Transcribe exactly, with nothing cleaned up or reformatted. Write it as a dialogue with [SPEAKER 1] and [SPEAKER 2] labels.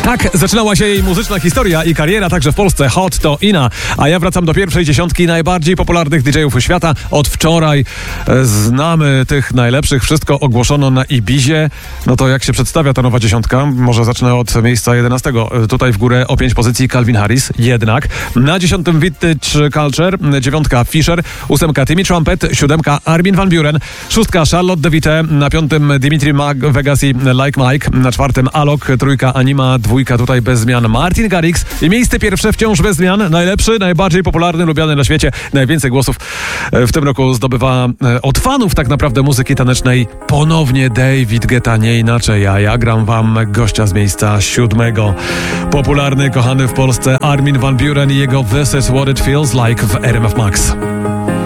[SPEAKER 1] Tak zaczynała się jej muzyczna historia i kariera także w Polsce. Hot to Ina. A ja wracam do pierwszej dziesiątki najbardziej popularnych didżejów świata. Od wczoraj e, znamy tych najlepszych. Wszystko ogłoszono na Ibizie. No to jak się przedstawia ta nowa dziesiątka? Może zacznę od miejsca jedenastego. E, tutaj w górę o pięć pozycji Calvin Harris. Jednak. Na dziesiątym Vintage Culture. Dziewiątka Fisher. Ósemka Timmy Trumpet. Siódemka Armin van Buuren. Szóstka Charlotte de Witte. Na piątym Dimitri Mag Vegas i Like Mike. Na czwartym Alok. Trójka Anima. Dwójka tutaj bez zmian Martin Garrix. I miejsce pierwsze wciąż bez zmian. Najlepszy, najbardziej popularny, lubiany na świecie. Najwięcej głosów w tym roku zdobywa od fanów tak naprawdę muzyki tanecznej ponownie David Guetta, nie inaczej. A ja gram wam gościa z miejsca siódmego. Popularny, kochany w Polsce Armin van Buuren i jego This is what it feels like w R M F Max.